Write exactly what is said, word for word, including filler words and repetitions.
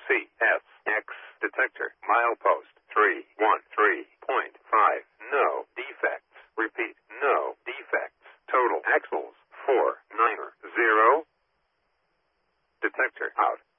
C S X detector. Milepost three one three point five. No defects. Repeat, no defects. Total axles four nine zero. Detector out.